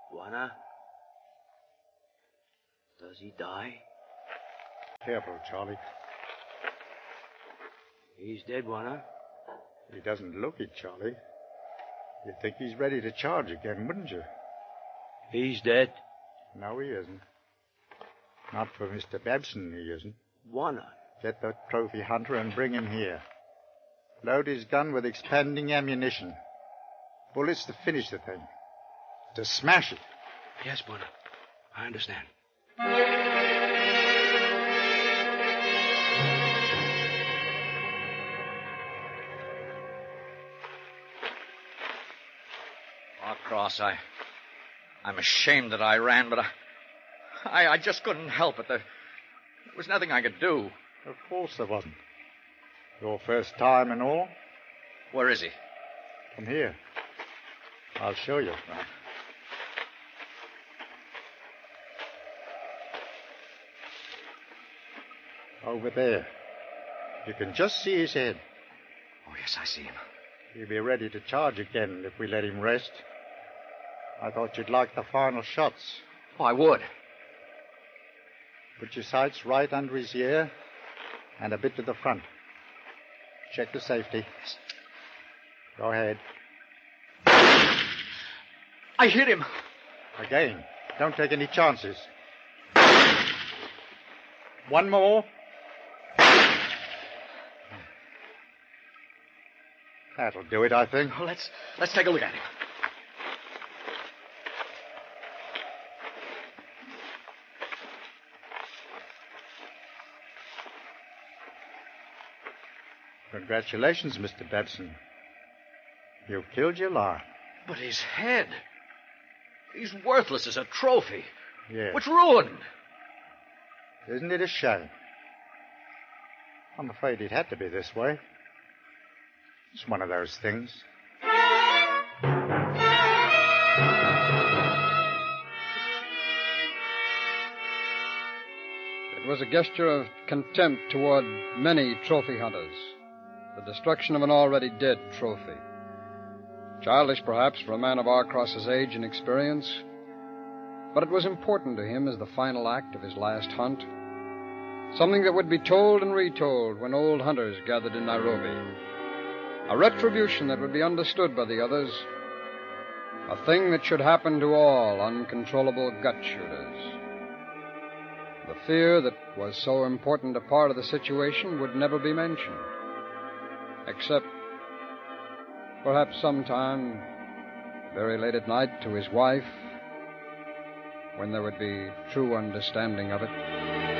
Juana? Does he die? Careful, Charlie. He's dead, Juana. He doesn't look it, Charlie. You'd think he's ready to charge again, wouldn't you? He's dead. No, he isn't. Not for Mr. Babson, he isn't. Juana. Get that trophy hunter and bring him here. Load his gun with expanding ammunition. Bullets to finish the thing. To smash it. Yes, Juana. I understand. Cross, I'm ashamed that I ran, but I just couldn't help it. There was nothing I could do. Of course there wasn't. Your first time and all. Where is he? Come here. I'll show you. Right. Over there. You can just see his head. Oh, yes, I see him. He'll be ready to charge again if we let him rest. I thought you'd like the final shots. Oh, I would. Put your sights right under his ear and a bit to the front. Check the safety. Yes. Go ahead. I hit him. Again. Don't take any chances. One more. That'll do it, I think. Oh, let's take a look at him. Congratulations, Mr. Babson. You've killed your lion. But his head... He's worthless as a trophy. Yes. It's ruined. Isn't it a shame? I'm afraid it had to be this way. It's one of those things. It was a gesture of contempt toward many trophy hunters. The destruction of an already dead trophy. Childish, perhaps, for a man of Arcross's age and experience, but it was important to him as the final act of his last hunt. Something that would be told and retold when old hunters gathered in Nairobi. A retribution that would be understood by the others. A thing that should happen to all uncontrollable gut shooters. The fear that was so important a part of the situation would never be mentioned. Except, perhaps sometime, very late at night, to his wife, when there would be true understanding of it.